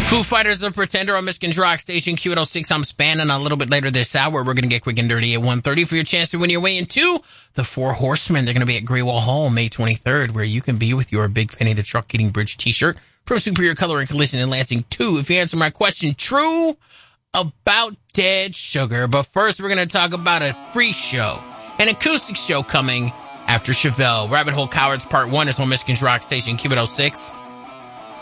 Foo Fighters, The Pretender on Michigan's Rock Station, Q106. I'm spanning a little bit later this hour. We're going to get quick and dirty at 1:30 for your chance to win your way into the Four Horsemen. They're going to be at Greywall Hall May 23rd, where you can be with your Big Penny the Truck Eating Bridge t-shirt from Superior Color and Collision in Lansing 2. If you answer my question true about Dead Sugar. But first, we're going to talk about a free show, an acoustic show coming after Chevelle. Rabbit Hole Cowards Part 1 is on Michigan's Rock Station, Q106.